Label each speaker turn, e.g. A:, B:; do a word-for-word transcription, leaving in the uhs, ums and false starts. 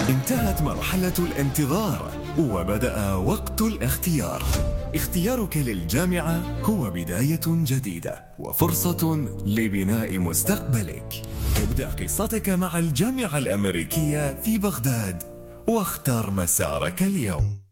A: انتهت مرحلة الانتظار وبدأ وقت الاختيار. اختيارك للجامعة هو بداية جديدة وفرصة لبناء مستقبلك. ابدأ قصتك مع الجامعة الأمريكية في بغداد واختر مسارك اليوم.